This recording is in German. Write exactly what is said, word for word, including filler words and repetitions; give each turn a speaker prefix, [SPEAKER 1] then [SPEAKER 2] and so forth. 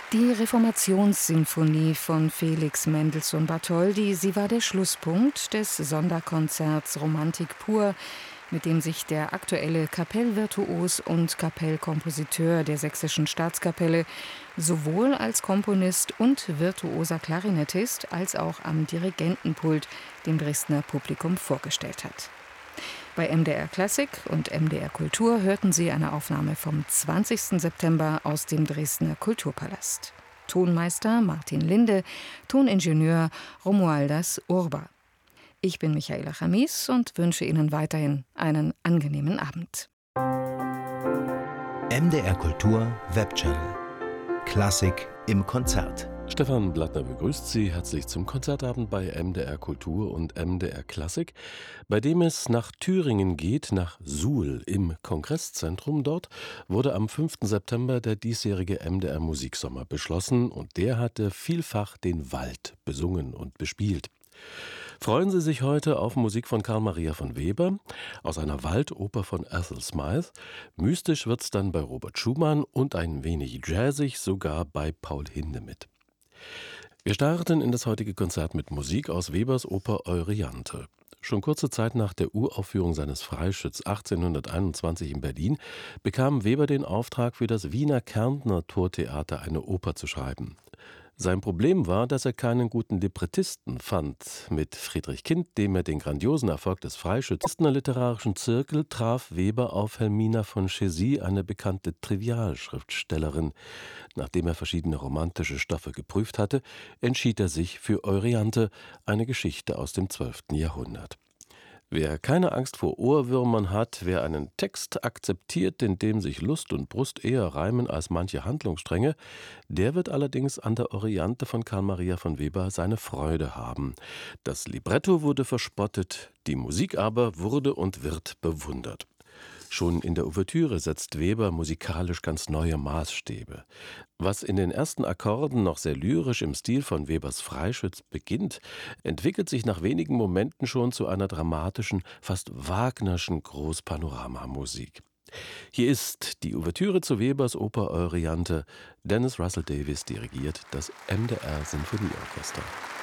[SPEAKER 1] Die Reformationssinfonie von Felix Mendelssohn Bartholdy, sie war der Schlusspunkt des Sonderkonzerts Romantik pur, mit dem sich der aktuelle Kapellvirtuos und Kapellkompositeur der Sächsischen Staatskapelle sowohl als Komponist und virtuoser Klarinettist als auch am Dirigentenpult dem Dresdner Publikum vorgestellt hat. Bei M D R Klassik und M D R Kultur hörten Sie eine Aufnahme vom zwanzigsten September aus dem Dresdner Kulturpalast. Tonmeister Martin Linde, Toningenieur Romualdas Urba. Ich bin Michaela Chamis und wünsche Ihnen weiterhin einen angenehmen Abend.
[SPEAKER 2] M D R Kultur Webchannel. Klassik im Konzert.
[SPEAKER 3] Stefan Blattner begrüßt Sie herzlich zum Konzertabend bei M D R Kultur und M D R Klassik, bei dem es nach Thüringen geht, nach Suhl im Kongresszentrum. Dort wurde am fünften September der diesjährige M D R Musiksommer beschlossen und der hatte vielfach den Wald besungen und bespielt. Freuen Sie sich heute auf Musik von Carl Maria von Weber, aus einer Waldoper von Ethel Smythe. Mystisch wird's dann bei Robert Schumann und ein wenig jazzig sogar bei Paul Hindemith. Wir starten in das heutige Konzert mit Musik aus Webers Oper Euryanthe. Schon kurze Zeit nach der Uraufführung seines Freischütz achtzehnhunderteinundzwanzig in Berlin bekam Weber den Auftrag, für das Wiener Kärntner Tortheater eine Oper zu schreiben. Sein Problem war, dass er keinen guten Librettisten fand. Mit Friedrich Kind, dem er den grandiosen Erfolg des Freischützner literarischen Zirkel, traf Weber auf Helmina von Chésy, eine bekannte Trivialschriftstellerin. Nachdem er verschiedene romantische Stoffe geprüft hatte, entschied er sich für Euryanthe, eine Geschichte aus dem zwölften Jahrhundert. Wer keine Angst vor Ohrwürmern hat, wer einen Text akzeptiert, in dem sich Lust und Brust eher reimen als manche Handlungsstränge, der wird allerdings an der Euryanthe von Carl Maria von Weber seine Freude haben. Das Libretto wurde verspottet, die Musik aber wurde und wird bewundert. Schon in der Ouvertüre setzt Weber musikalisch ganz neue Maßstäbe. Was in den ersten Akkorden noch sehr lyrisch im Stil von Webers Freischütz beginnt, entwickelt sich nach wenigen Momenten schon zu einer dramatischen, fast Wagnerschen Großpanoramamusik. Hier ist die Ouvertüre zu Webers Oper Euryanthe. Dennis Russell Davies dirigiert das M D R Sinfonieorchester.